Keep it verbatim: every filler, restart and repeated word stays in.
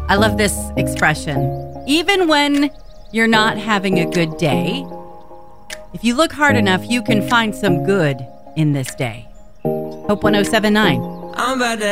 I love this expression. Even when you're not having a good day, if you look hard enough, you can find some good in this day. Hope one oh seven point nine. I'm about to